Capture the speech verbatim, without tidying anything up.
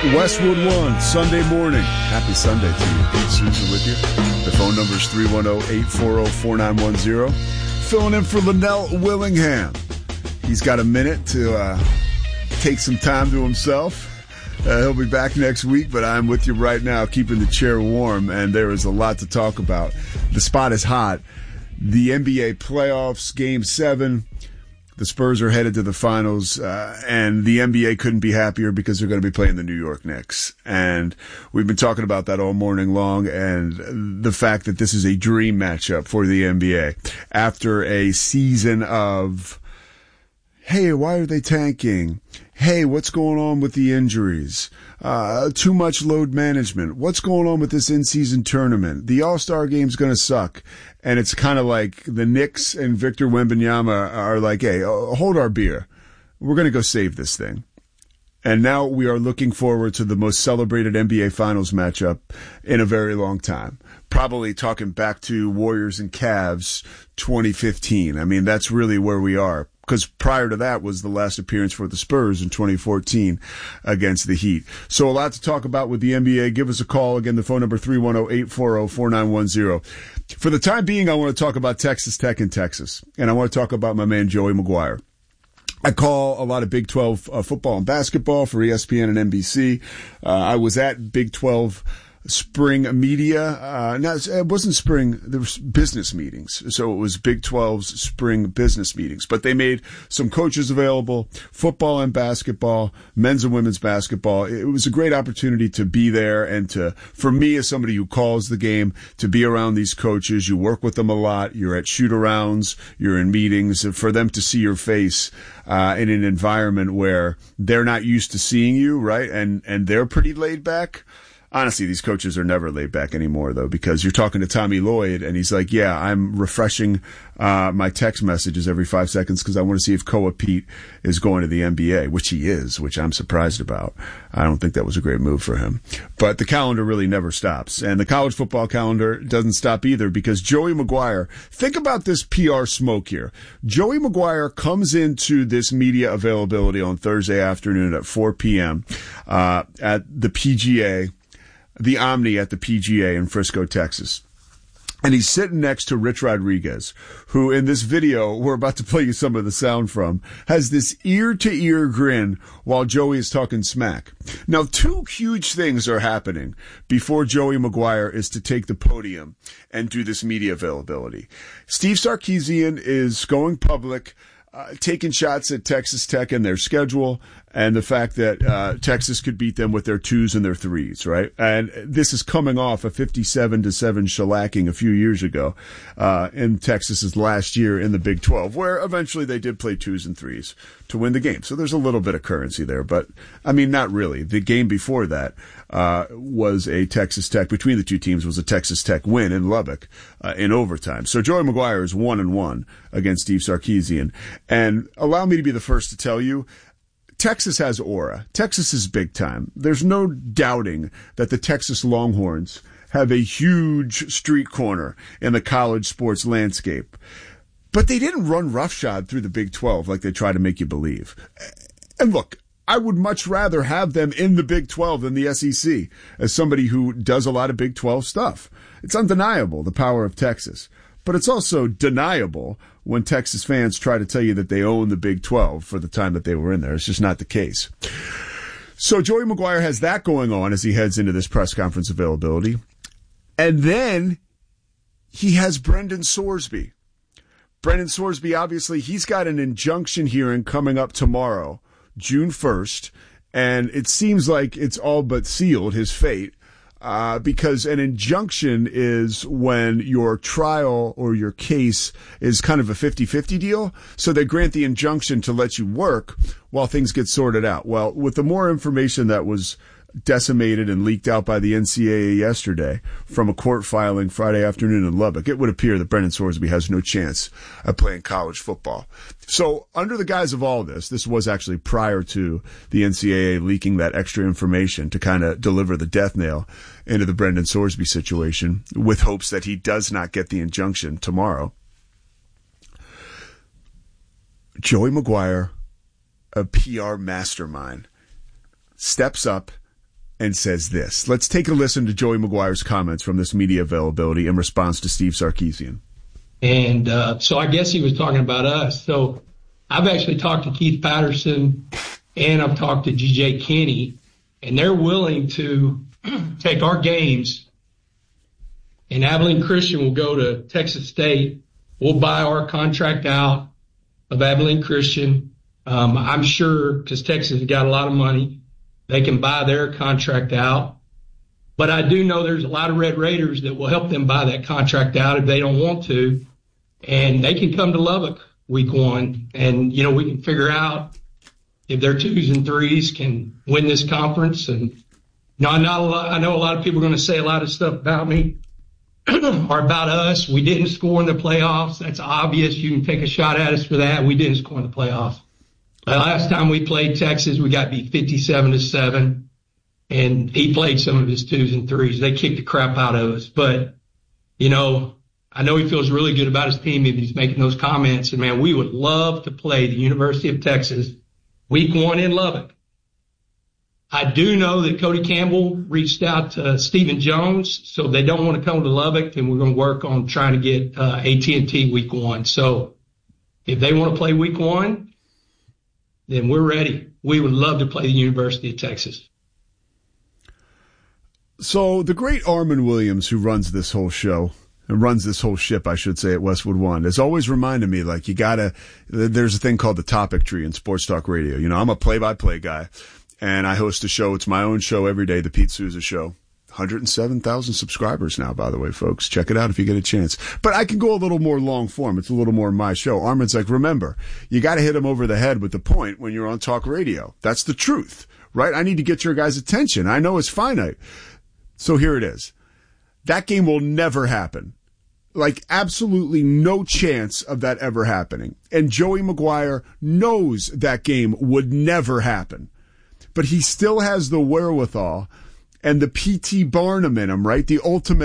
Westwood One, Sunday morning. Happy Sunday to you. Pete Souza with you. The phone number is three one zero, eight four zero, four nine one zero. Filling in for Linnell Willingham. He's got a minute to uh, take some time to himself. Uh, he'll be back next week, but I'm with you right now, keeping the chair warm, and there is a lot to talk about. The spot is hot. The N B A playoffs, Game seven. The Spurs are headed to the finals, uh, and the N B A couldn't be happier because they're going to be playing the New York Knicks. And we've been talking about that all morning long, and the fact that this is a dream matchup for the N B A. After a season of, hey, why are they tanking? Hey, what's going on with the injuries? Uh, too much load management. What's going on with this in-season tournament? The All-Star game's going to suck. And it's kind of like the Knicks and Victor Wembanyama are like, hey, hold our beer. We're going to go save this thing. And now we are looking forward to the most celebrated N B A Finals matchup in a very long time. Probably talking back to Warriors and Cavs twenty fifteen. I mean, that's really where we are. Because prior to that was the last appearance for the Spurs in twenty fourteen against the Heat. So a lot to talk about with the N B A. Give us a call. Again, the phone number three one zero, eight four zero, four nine one zero. For the time being, I want to talk about Texas Tech in Texas. And I want to talk about my man Joey McGuire. I call a lot of Big twelve uh, football and basketball for E S P N and N B C. Uh, I was at Big twelve spring media. Uh, no, it wasn't spring. There was business meetings. So it was Big twelve's spring business meetings. But they made some coaches available, football and basketball, men's and women's basketball. It was a great opportunity to be there and to, for me as somebody who calls the game, to be around these coaches. You work with them a lot. You're at shoot-arounds. You're in meetings. And for them to see your face uh, in an environment where they're not used to seeing you, right? And, and they're pretty laid back. Honestly, these coaches are never laid back anymore, though, because you're talking to Tommy Lloyd, and he's like, yeah, I'm refreshing uh my text messages every five seconds because I want to see if Koa Pete is going to the N B A, which he is, which I'm surprised about. I don't think that was a great move for him. But the calendar really never stops, and the college football calendar doesn't stop either because Joey McGuire, think about this P R smoke here. Joey McGuire comes into this media availability on Thursday afternoon at four p.m. uh at the P G A, the Omni at the P G A in Frisco, Texas. And he's sitting next to Rich Rodriguez, who in this video we're about to play you some of the sound from, has this ear-to-ear grin while Joey is talking smack. Now, two huge things are happening before Joey McGuire is to take the podium and do this media availability. Steve Sarkisian is going public, Uh, taking shots at Texas Tech and their schedule and the fact that uh, Texas could beat them with their twos and their threes, right? And this is coming off a fifty-seven to seven shellacking a few years ago uh, in Texas's last year in the Big twelve, where eventually they did play twos and threes to win the game. So there's a little bit of currency there, but I mean, not really. The game before that uh, was a Texas Tech, between the two teams, was a Texas Tech win in Lubbock uh, in overtime. So Joey McGuire is one and one against Steve Sarkisian. And allow me to be the first to tell you, Texas has aura. Texas is big time. There's no doubting that the Texas Longhorns have a huge street corner in the college sports landscape. But they didn't run roughshod through the Big twelve like they try to make you believe. And look, I would much rather have them in the Big twelve than the S E C as somebody who does a lot of Big twelve stuff. It's undeniable, the power of Texas. But it's also deniable when Texas fans try to tell you that they own the Big twelve for the time that they were in there. It's just not the case. So Joey McGuire has that going on as he heads into this press conference availability. And then he has Brendan Sorsby. Brendan Sorsby, obviously, he's got an injunction hearing coming up tomorrow, June first. And it seems like it's all but sealed, his fate. Uh, because an injunction is when your trial or your case is kind of a fifty-fifty deal. So they grant the injunction to let you work while things get sorted out. Well, with the more information that was decimated and leaked out by the N C double A yesterday from a court filing Friday afternoon in Lubbock, it would appear that Brendan Sorsby has no chance of playing college football. So under the guise of all this, this was actually prior to the N C double A leaking that extra information to kind of deliver the death nail into the Brendan Sorsby situation with hopes that he does not get the injunction tomorrow. Joey McGuire, a P R mastermind, steps up and says this. Let's take a listen to Joey McGuire's comments from this media availability in response to Steve Sarkisian. And uh, so I guess he was talking about us. So I've actually talked to Keith Patterson and I've talked to G J Kinney, and they're willing to take our games, and Abilene Christian will go to Texas State. We'll buy our contract out of Abilene Christian. Um, I'm sure, because Texas has got a lot of money, they can buy their contract out. But I do know there's a lot of Red Raiders that will help them buy that contract out if they don't want to. And they can come to Lubbock week one. And, you know, we can figure out if their twos and threes can win this conference. And, you know, I know a lot, I know a lot of people are going to say a lot of stuff about me or about us. We didn't score in the playoffs. That's obvious. You can take a shot at us for that. We didn't score in the playoffs. The last time we played Texas, we got beat fifty-seven to seven, and he played some of his twos and threes. They kicked the crap out of us. But, you know, I know he feels really good about his team if he's making those comments. And, man, we would love to play the University of Texas week one in Lubbock. I do know that Cody Campbell reached out to Stephen Jones, so they don't want to come to Lubbock, and we're going to work on trying to get uh, A T and T week one. So if they want to play week one, then we're ready. We would love to play the University of Texas. So the great Armin Williams, who runs this whole show, and runs this whole ship, I should say, at Westwood One, has always reminded me, like, you gotta, there's a thing called the topic tree in sports talk radio. You know, I'm a play-by-play guy, and I host a show. It's my own show every day, the Pete Souza Show. one hundred seven thousand subscribers now, by the way, folks. Check it out if you get a chance. But I can go a little more long form. It's a little more my show. Armin's like, remember, you got to hit him over the head with the point when you're on talk radio. That's the truth, right? I need to get your guys' attention. I know it's finite. So here it is. That game will never happen. Like, absolutely no chance of that ever happening. And Joey McGuire knows that game would never happen. But he still has the wherewithal and the P T Barnum in him, right? The ultimate